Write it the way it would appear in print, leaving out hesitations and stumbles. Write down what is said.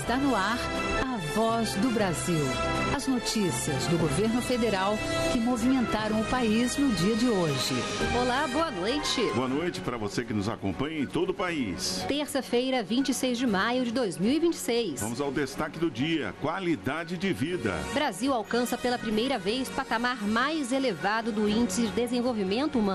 Está no ar a Voz do Brasil. As notícias do governo federal que movimentaram o país no dia de hoje. Olá, boa noite. Boa noite para você que nos acompanha em todo o país. Terça-feira, 26 de maio de 2026. Vamos ao destaque do dia: qualidade de vida. Brasil alcança pela primeira vez patamar mais elevado do Índice de Desenvolvimento Humano.